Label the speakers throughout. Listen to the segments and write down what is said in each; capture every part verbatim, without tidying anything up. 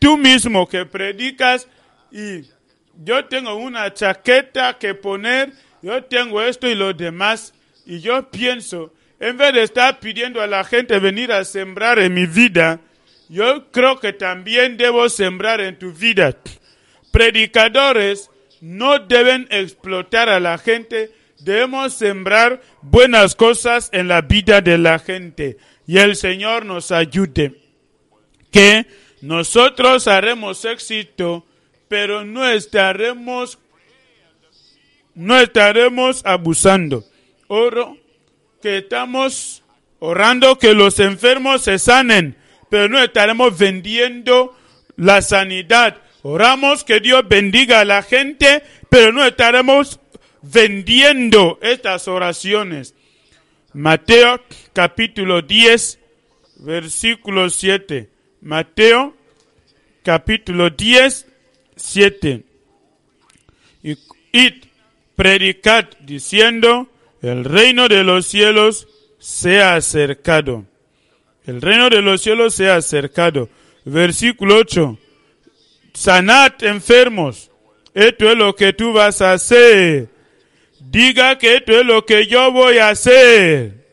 Speaker 1: tú mismo que predicas y yo tengo una chaqueta que poner, yo tengo esto y lo demás, y yo pienso, en vez de estar pidiendo a la gente venir a sembrar en mi vida, yo creo que también debo sembrar en tu vida. Predicadores no deben explotar a la gente, debemos sembrar buenas cosas en la vida de la gente. Y el Señor nos ayude. Que nosotros haremos éxito, pero no estaremos, no estaremos abusando. Oro que estamos orando que los enfermos se sanen, pero no estaremos vendiendo la sanidad. Oramos que Dios bendiga a la gente, pero no estaremos vendiendo estas oraciones. Mateo capítulo diez, versículo siete. Mateo capítulo diez, siete. Y id, predicad diciendo, el reino de los cielos se ha acercado. El reino de los cielos se ha acercado. Versículo ocho. Sanad enfermos. Esto es lo que tú vas a hacer. Diga que esto es lo que yo voy a hacer.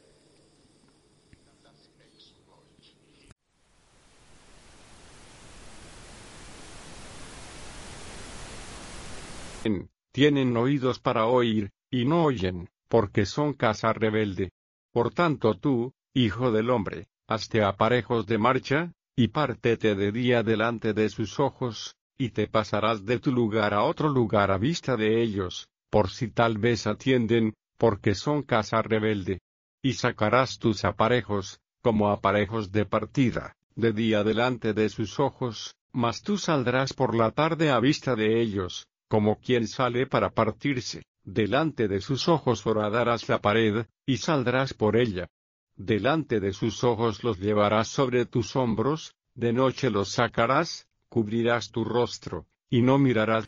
Speaker 2: Tienen oídos para oír, y no oyen, porque son casa rebelde. Por tanto tú, hijo del hombre, hazte aparejos de marcha, y pártete de día delante de sus ojos, y te pasarás de tu lugar a otro lugar a vista de ellos, por si tal vez atienden, porque son casa rebelde. Y sacarás tus aparejos, como aparejos de partida, de día delante de sus ojos, mas tú saldrás por la tarde a vista de ellos, como quien sale para partirse. Delante de sus ojos horadarás la pared, y saldrás por ella. Delante de sus ojos los llevarás sobre tus hombros, de noche los sacarás, cubrirás tu rostro, y no mirarás.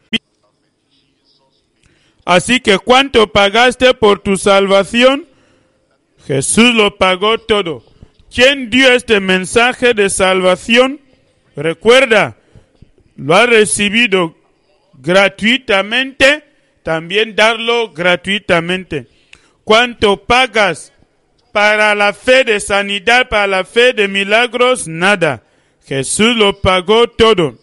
Speaker 1: Así que ¿cuánto pagaste por tu salvación? Jesús lo pagó todo. ¿Quién dio este mensaje de salvación? Recuerda, lo ha recibido gratuitamente, también darlo gratuitamente. ¿Cuánto pagas para la fe de sanidad, para la fe de milagros? Nada. Jesús lo pagó todo.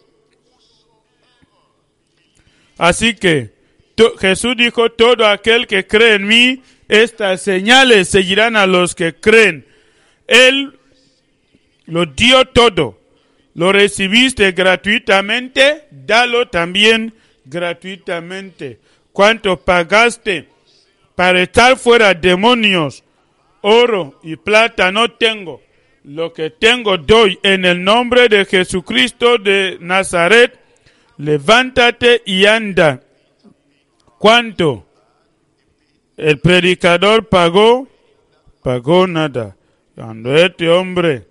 Speaker 1: Así que to- Jesús dijo, todo aquel que cree en mí, estas señales seguirán a los que creen. Él lo dio todo. Lo recibiste gratuitamente, dalo también gratuitamente. ¿Cuánto pagaste para estar fuera demonios? Oro y plata no tengo. Lo que tengo doy en el nombre de Jesucristo de Nazaret. Levántate y anda. ¿Cuánto? El predicador pagó, pagó nada. Cuando este hombre.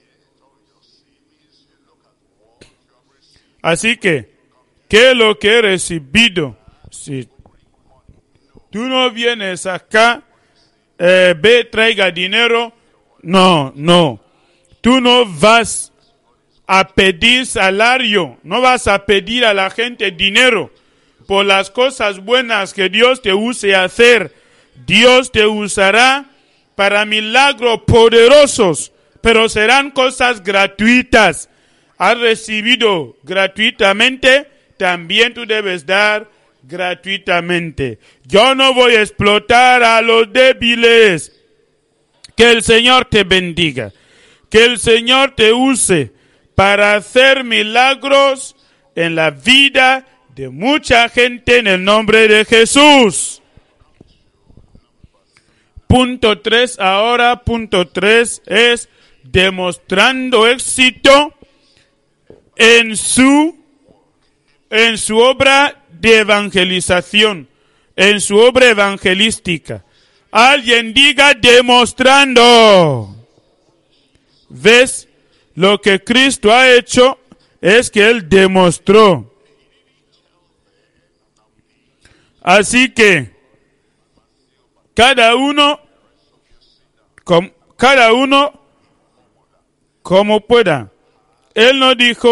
Speaker 1: Así que, ¿qué es lo que he recibido? Si tú no vienes acá, eh, ve, traiga dinero. No, no. Tú no vas a pedir salario. No vas a pedir a la gente dinero por las cosas buenas que Dios te use a hacer. Dios te usará para milagros poderosos, pero serán cosas gratuitas. Has recibido gratuitamente, también tú debes dar gratuitamente. Yo no voy a explotar a los débiles. Que el Señor te bendiga. Que el Señor te use para hacer milagros en la vida de mucha gente en el nombre de Jesús. Punto tres ahora, punto tres es demostrando éxito en su, en su obra de evangelización, en su obra evangelística. Alguien diga demostrando. ¿Ves? Lo que Cristo ha hecho es que Él demostró. Así que cada uno, com, cada uno como pueda. Él no dijo